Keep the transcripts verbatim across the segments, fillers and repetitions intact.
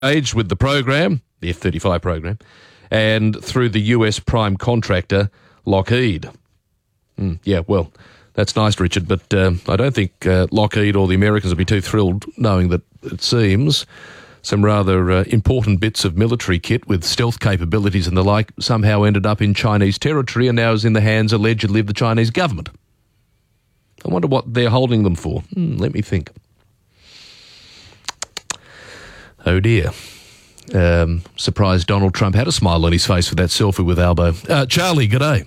engaged with the program, the F thirty-five program, and through the U S prime contractor, Lockheed. Mm, yeah, well, that's nice, Richard, but uh, I don't think uh, Lockheed or the Americans will be too thrilled knowing that it seems some rather uh, important bits of military kit with stealth capabilities and the like somehow ended up in Chinese territory and now is in the hands, allegedly, of the Chinese government. I wonder what they're holding them for. Hmm, let me think. Oh dear. Um, surprised Donald Trump had a smile on his face for that selfie with Albo. Uh, Charlie, g'day.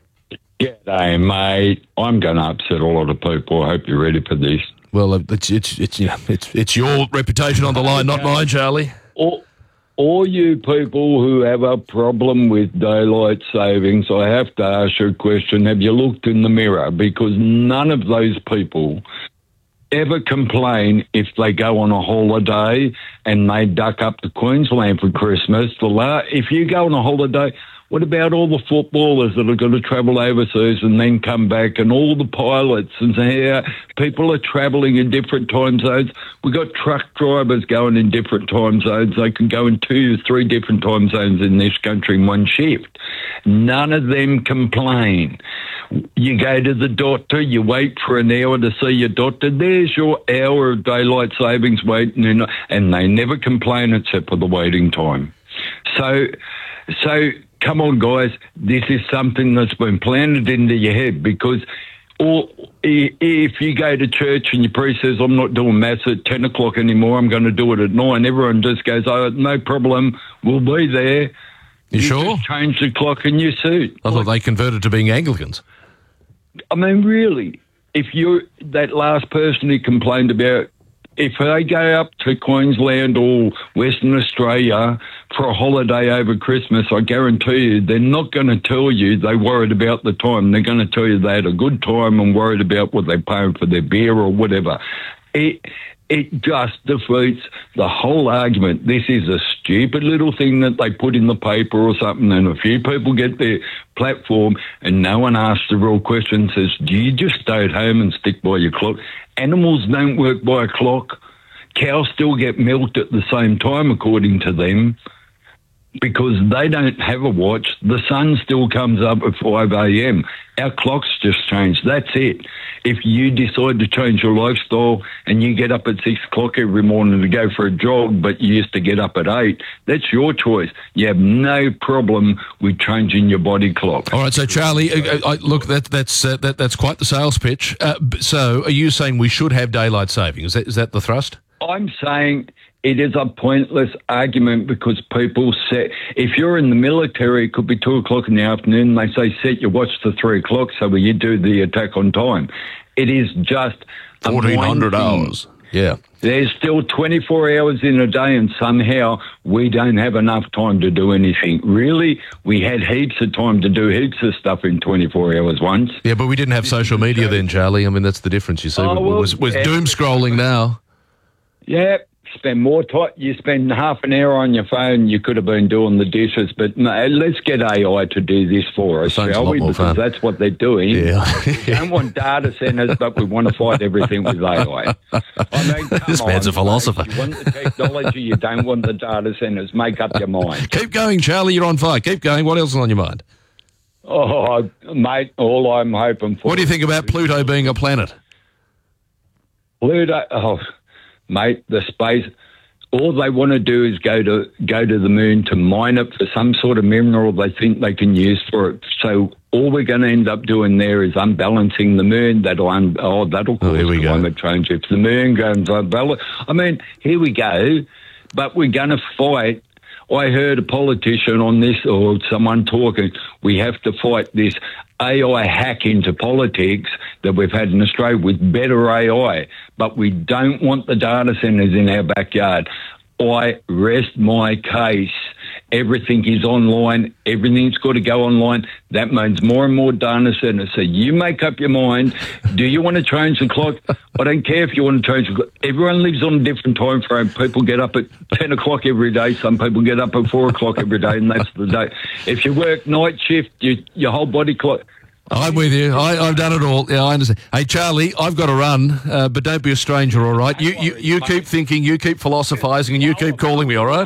G'day, mate. I'm going to upset a lot of people. I hope you're ready for this. Well, it's it's it's you know, it's it's your reputation on the line, not mine, Charlie. All, all you people who have a problem with daylight savings, I have to ask you a question. Have you looked in the mirror? Because none of those people ever complain if they go on a holiday and they duck up to Queensland for Christmas. The la- if you go on a holiday, what about all the footballers that are going to travel overseas and then come back, and all the pilots and how people are travelling in different time zones? We've got truck drivers going in different time zones. They can go in two or three different time zones in this country in one shift. None of them complain. You go to the doctor, you wait for an hour to see your doctor. There's your hour of daylight savings waiting, in, and they never complain except for the waiting time. So, so come on, guys. This is something that's been planted into your head, because or if you go to church and your priest says, I'm not doing mass at ten o'clock anymore, I'm going to do it at nine, everyone just goes, oh, no problem, we'll be there. You, you sure? Just change the clock in your suit. I thought they converted to being Anglicans. I mean, really, if you're that last person who complained about, if they go up to Queensland or Western Australia for a holiday over Christmas, I guarantee you they're not going to tell you they worried about the time. They're going to tell you they had a good time and worried about what they're paying for their beer or whatever. It it just defeats the whole argument. This is a stupid little thing that they put in the paper or something, and a few people get their platform and no one asks the real question, says, do you just stay at home and stick by your clock? Animals don't work by a clock. Cows still get milked at the same time, according to them, because they don't have a watch. The sun still comes up at five a.m. Our clocks just change. That's it. If you decide to change your lifestyle and you get up at six o'clock every morning to go for a jog, but you used to get up at eight, that's your choice. You have no problem with changing your body clock. All right, so Charlie, uh, I, look, that, that's uh, that, that's quite the sales pitch. Uh, so are you saying we should have daylight saving? Is that is that the thrust? I'm saying it is a pointless argument, because people set, if you're in the military, it could be two o'clock in the afternoon, they say set your watch to three o'clock so you do the attack on time. It is just fourteen hundred hours. Yeah. There's still twenty-four hours in a day, and somehow we don't have enough time to do anything. Really, we had heaps of time to do heaps of stuff in twenty-four hours once. Yeah, but we didn't have social media then, Charlie. I mean, that's the difference, you see. Oh, well, we're we're yeah. doom scrolling now. Yeah, spend more time. You spend half an hour on your phone, you could have been doing the dishes. But no, let's get A I to do this for us, shall we? Because fun. that's what they're doing. Yeah. We don't want data centres, but we want to fight everything with A I. I mean, come this man's on, a philosopher. mate. You want the technology, you don't want the data centres. Make up your mind. Keep going, Charlie. You're on fire. Keep going. What else is on your mind? Oh, mate, all I'm hoping for... What do you think about Pluto being a planet? Pluto... Oh... Mate, the space, all they want to do is go to go to the moon to mine it for some sort of mineral they think they can use for it. So all we're going to end up doing there is unbalancing the moon. That'll un, oh, that'll cause oh, climate change. If the moon goes unbalanced, I mean, here we go. But we're going to fight. I heard a politician on this, or someone talking, we have to fight this A I hack into politics that we've had in Australia with better A I, but we don't want the data centres in our backyard. I rest my case. Everything is online. Everything's got to go online. That means more and more data centres. So you make up your mind. Do you want to change the clock? I don't care if you want to change the clock. Everyone lives on a different time frame. People get up at ten o'clock every day. Some people get up at four o'clock every day, and that's the day. If you work night shift, you, your whole body clock... I'm with you. I, I've done it all. Yeah, I understand. Hey, Charlie, I've got to run, uh, but don't be a stranger, all right? You, you, you keep thinking, you keep philosophising, and you keep calling me, all right?